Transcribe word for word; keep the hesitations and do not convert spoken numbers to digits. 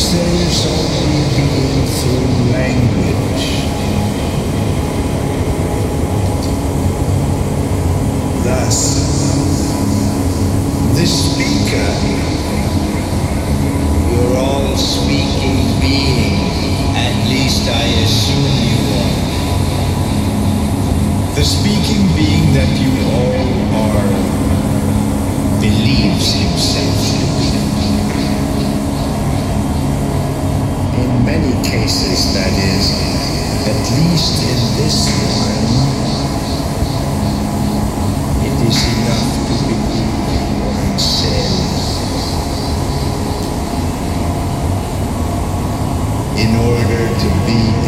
there is only being through language. Thus, the speaker, you're all speaking being, at least I assume you are. The speaking being that you all are believes himself to be. In many cases, that is, at least in this one, it is enough to believe oneself in order to be